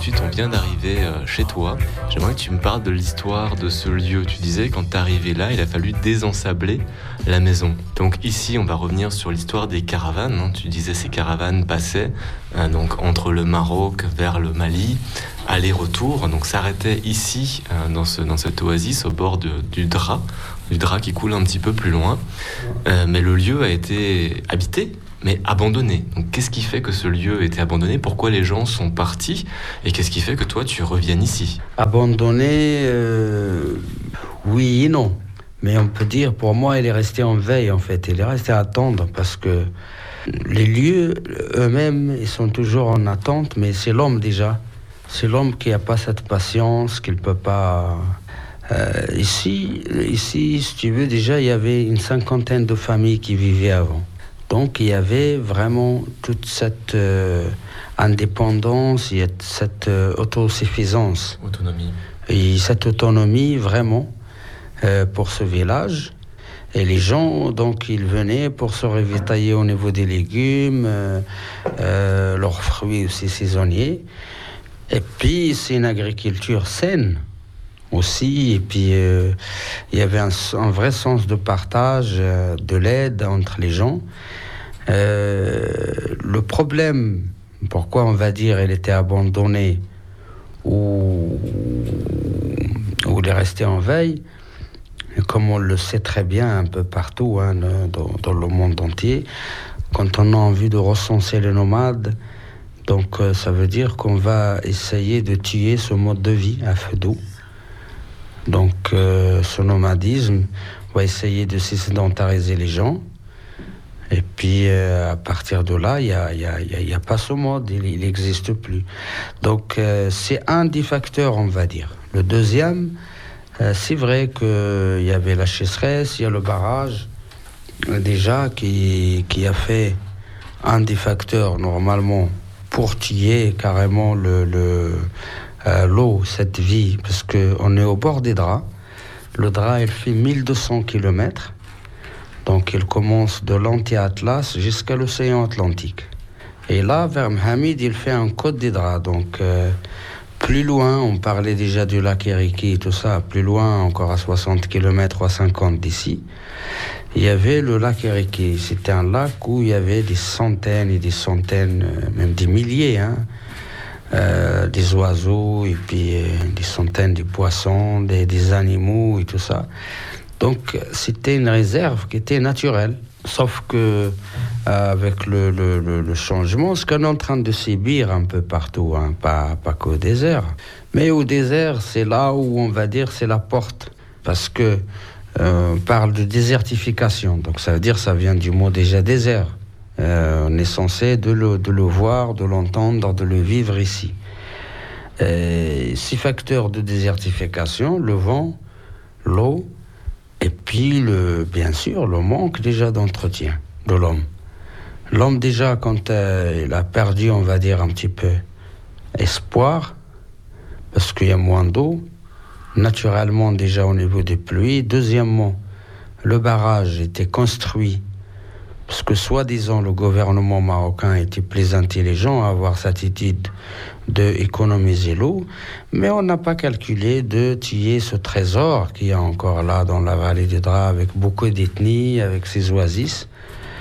suite, on vient d'arriver chez toi. J'aimerais que tu me parles de l'histoire de ce lieu. Tu disais, quand t'es arrivé là, il a fallu désensabler la maison. Donc ici, on va revenir sur l'histoire des caravanes. Hein. Tu disais, ces caravanes passaient donc entre le Maroc vers le Mali, aller-retour. Donc s'arrêtaient ici, dans cette oasis, au bord du Dra qui coule un petit peu plus loin. Mais le lieu a été habité, mais abandonné. Donc qu'est-ce qui fait que ce lieu a été abandonné? Pourquoi les gens sont partis? Et qu'est-ce qui fait que toi, tu reviennes ici? Abandonné, oui et non. Mais on peut dire, pour moi, il est resté en veille, en fait. Il est resté à attendre, parce que les lieux eux-mêmes, ils sont toujours en attente, mais c'est l'homme déjà. C'est l'homme qui n'a pas cette patience, qu'il ne peut pas... Ici, si tu veux, déjà, il y avait une 50aine de familles qui vivaient avant. Donc, il y avait vraiment toute cette indépendance, il y a cette autosuffisance. Autonomie. Et cette autonomie, vraiment, pour ce village. Et les gens, donc, ils venaient pour se ravitailler au niveau des légumes, leurs fruits aussi saisonniers. Et puis, c'est une agriculture saine aussi. Et puis, il y avait un vrai sens de partage, de l'aide entre les gens. Le problème, pourquoi on va dire il était abandonné ou il est resté en veille, comme on le sait très bien un peu partout, hein, dans le monde entier, quand on a envie de recenser les nomades, donc ça veut dire qu'on va essayer de tuer ce mode de vie à feu doux. Donc ce nomadisme va essayer de sédentariser les gens. Et puis à partir de là, il y a pas ce mode, il n'existe plus. Donc c'est un des facteurs, on va dire. Le deuxième, c'est vrai qu'il y avait la sécheresse, il y a le barrage déjà qui a fait un des facteurs normalement pour tuer carrément l'eau, cette vie, parce qu'on est au bord des Draps. Le Dra, il fait 1200 km. Donc, il commence de l'anti-Atlas jusqu'à l'océan Atlantique. Et là, vers Mohamed, il fait un côte des Draps. Donc, plus loin, on parlait déjà du lac Eriki et tout ça. Plus loin, encore à 60 km ou à 50 d'ici, il y avait le lac Eriki. C'était un lac où il y avait des centaines et des centaines, même des milliers, des oiseaux et puis des centaines de poissons, des animaux et tout ça. Donc c'était une réserve qui était naturelle. Sauf que avec le changement, ce qu'on est en train de subir un peu partout, hein, pas qu'au désert. Mais au désert, c'est là où on va dire c'est la porte. Parce que on parle de désertification. Donc ça veut dire ça vient du mot déjà désert. On est censé de le voir, de l'entendre, de le vivre ici. Six facteurs de désertification: le vent, l'eau, et puis bien sûr le manque déjà d'entretien de l'homme. L'homme déjà, quand il a perdu, on va dire un petit peu espoir, parce qu'il y a moins d'eau, naturellement déjà au niveau des pluies. Deuxièmement, le barrage était construit parce que soi-disant le gouvernement marocain était plus intelligent à avoir cette attitude d'économiser l'eau, mais on n'a pas calculé de tuer ce trésor qu'il y a encore là dans la vallée du Dra, avec beaucoup d'ethnies, avec ses oasis,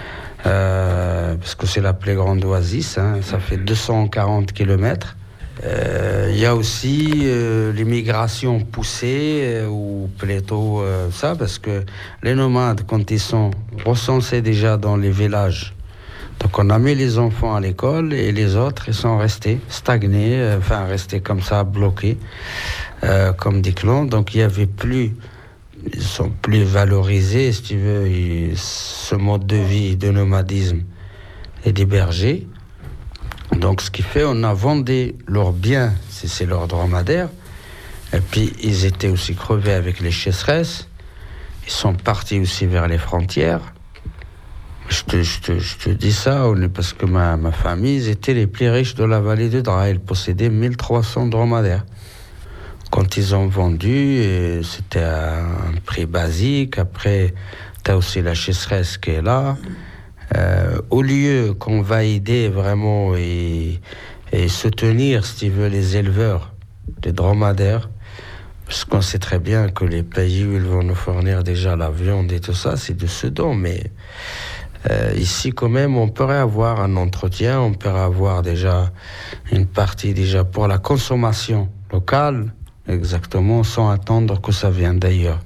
parce que c'est la plus grande oasis, hein, ça fait 240 km. Il y a aussi l'immigration poussée, ou plutôt ça, parce que les nomades, quand ils sont recensés déjà dans les villages, donc on a mis les enfants à l'école et les autres, ils sont restés stagnés, restés comme ça, bloqués, comme des clans. Donc il y avait plus, ils sont plus valorisés, si tu veux, ce mode de vie de nomadisme et des bergers. Donc ce qui fait, on a vendu leurs biens, c'est leurs dromadaires, et puis ils étaient aussi crevés avec les chasseresses. Ils sont partis aussi vers les frontières. Je te dis ça parce que ma famille, ils étaient les plus riches de la vallée de Dra. Ils possédaient 1300 dromadaires. Quand ils ont vendu, c'était à un prix basique. Après, tu as aussi la chasseresse qui est là. Au lieu qu'on va aider vraiment et et soutenir, si tu veux, les éleveurs des dromadaires, parce qu'on sait très bien que les pays où ils vont nous fournir déjà la viande et tout ça, c'est du Soudan, mais ici quand même on pourrait avoir un entretien, on pourrait avoir déjà une partie déjà pour la consommation locale, exactement, sans attendre que ça vienne d'ailleurs.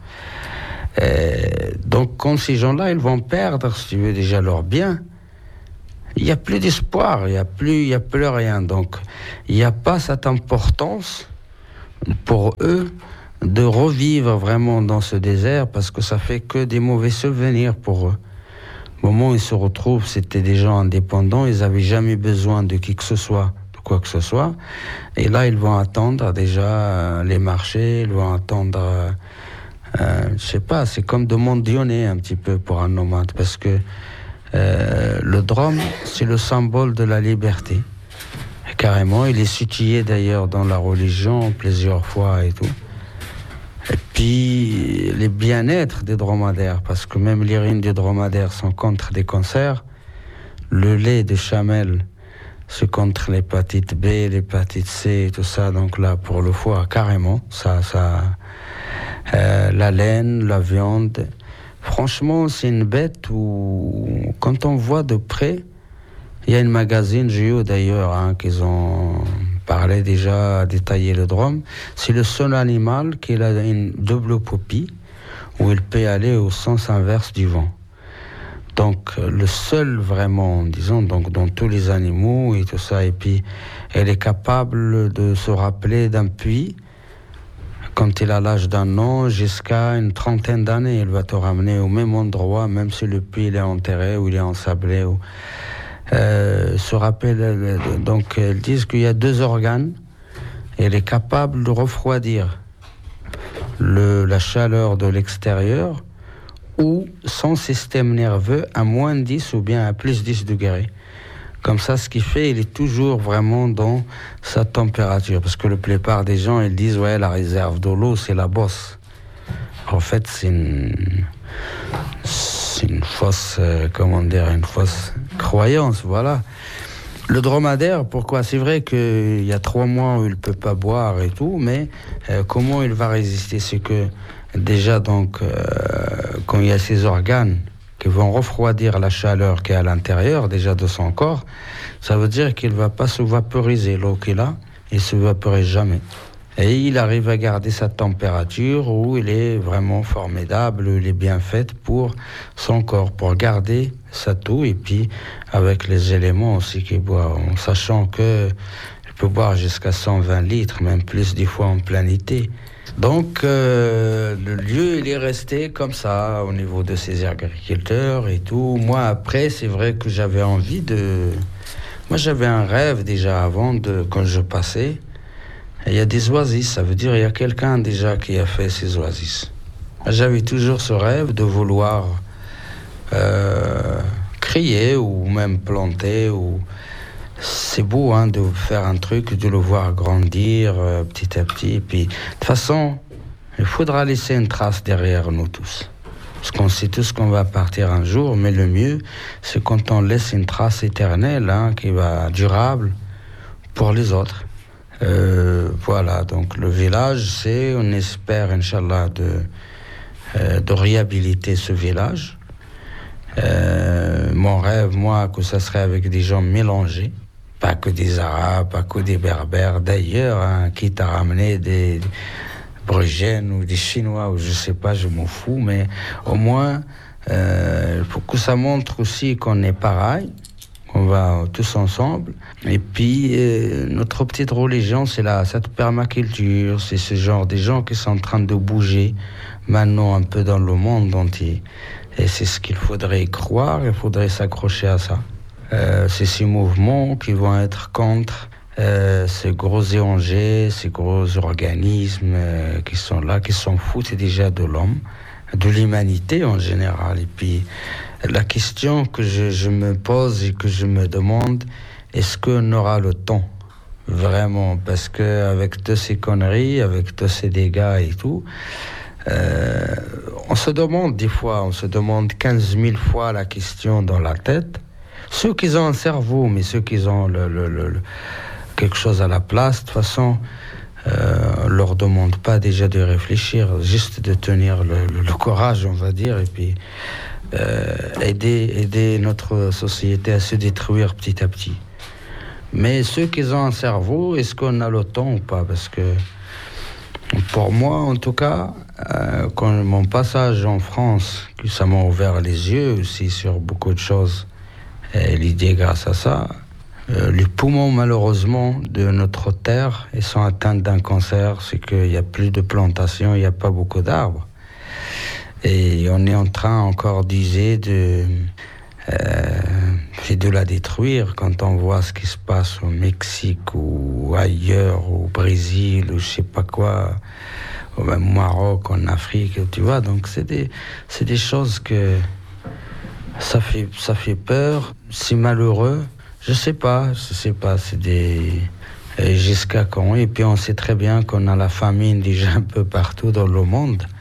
Donc quand ces gens-là, ils vont perdre, si tu veux, déjà leurs biens, il n'y a plus d'espoir, il n'y a plus rien. Donc il n'y a pas cette importance pour eux de revivre vraiment dans ce désert, parce que ça fait que des mauvais souvenirs pour eux. Au moment où ils se retrouvent, c'était des gens indépendants, ils n'avaient jamais besoin de qui que ce soit, de quoi que ce soit. Et là, ils vont attendre déjà les marchés, ils vont attendre, je sais pas, c'est comme de mendianter un petit peu pour un nomade, parce que le drome, c'est le symbole de la liberté. Et carrément, il est situé d'ailleurs dans la religion plusieurs fois et tout. Et puis, les bien-être des dromadaires, parce que même les urines des dromadaires sont contre des cancers. Le lait de chamelle, c'est contre l'hépatite B, l'hépatite C et tout ça. Donc là, pour le foie, carrément, la laine, la viande. Franchement, c'est une bête où, quand on voit de près, il y a une magazine Géo d'ailleurs, qu'ils ont parlé déjà, détaillé le drome. C'est le seul animal qui a une double pupille, où il peut aller au sens inverse du vent. Donc le seul vraiment, disons, donc dans tous les animaux et tout ça. Et puis elle est capable de se rappeler d'un puits. Quand il a l'âge d'un an, jusqu'à une trentaine d'années, il va te ramener au même endroit, même si le puits il est enterré ou il est ensablé. Se rappelle, donc ils disent qu'il y a 2 organes, et elle est capable de refroidir la chaleur de l'extérieur ou son système nerveux à moins 10 ou bien à plus 10 degrés. Comme ça, ce qui fait, il est toujours vraiment dans sa température. Parce que la plupart des gens, ils disent, ouais, la réserve de l'eau, c'est la bosse. En fait, c'est une fausse, une fausse croyance, voilà. Le dromadaire, pourquoi? C'est vrai qu'il y a 3 mois où il ne peut pas boire et tout, mais comment il va résister? C'est que déjà, donc, quand il y a ces organes qui vont refroidir la chaleur qui est à l'intérieur déjà de son corps, ça veut dire qu'il ne va pas se vaporiser. L'eau qu'il a, il ne se vaporise jamais. Et il arrive à garder sa température où il est vraiment formidable, où il est bien fait pour son corps, pour garder sa toux, et puis avec les éléments aussi qu'il boit, en sachant qu'il peut boire jusqu'à 120 litres, même plus des fois en plein été. Donc le lieu, il est resté comme ça au niveau de ces agriculteurs et tout. Moi, après, c'est vrai que j'avais envie de... Moi, j'avais un rêve déjà avant, quand je passais. Il y a des oasis, ça veut dire il y a quelqu'un déjà qui a fait ces oasis. J'avais toujours ce rêve de vouloir crier ou même planter. C'est beau de faire un truc, de le voir grandir petit à petit. Et puis, de toute façon, il faudra laisser une trace derrière nous tous. Parce qu'on sait tous qu'on va partir un jour, mais le mieux, c'est quand on laisse une trace éternelle qui va durable pour les autres. Voilà, donc le village, on espère, Inch'Allah, de réhabiliter ce village. Mon rêve, moi, que ça serait avec des gens mélangés, pas que des Arabes, pas que des Berbères, d'ailleurs, quitte à ramener des Brugènes ou des Chinois, ou je sais pas, je m'en fous, mais au moins, pour que ça montre aussi qu'on est pareil, qu'on va tous ensemble. Et puis, notre petite religion, c'est cette permaculture, c'est ce genre de gens qui sont en train de bouger maintenant un peu dans le monde entier. Et c'est ce qu'il faudrait croire, il faudrait s'accrocher à ça. C'est ces mouvements qui vont être contre ces gros ONG, ces gros organismes qui sont là, qui s'en foutent déjà de l'homme, de l'humanité en général. Et puis, la question que je me pose et que je me demande, est-ce qu'on aura le temps vraiment? Parce qu'avec toutes ces conneries, avec tous ces dégâts et tout, on se demande des fois, on se demande 15 000 fois la question dans la tête. Ceux qui ont un cerveau, mais ceux qui ont quelque chose à la place. De toute façon, on ne leur demande pas déjà de réfléchir, juste de tenir le courage, on va dire, et puis aider notre société à se détruire petit à petit. Mais ceux qui ont un cerveau, est-ce qu'on a le temps ou pas? Parce que pour moi, en tout cas, quand mon passage en France, ça m'a ouvert les yeux aussi sur beaucoup de choses. Et l'idée, grâce à ça, les poumons, malheureusement, de notre terre, ils sont atteints d'un cancer. C'est qu'il n'y a plus de plantation, il n'y a pas beaucoup d'arbres. Et on est en train encore d'user de la détruire quand on voit ce qui se passe au Mexique ou ailleurs, au Brésil, ou je sais pas quoi, au même Maroc, en Afrique, tu vois. Donc c'est des choses que ça fait peur, c'est malheureux. Je sais pas, c'est des... Et jusqu'à quand? Et puis on sait très bien qu'on a la famine déjà un peu partout dans le monde.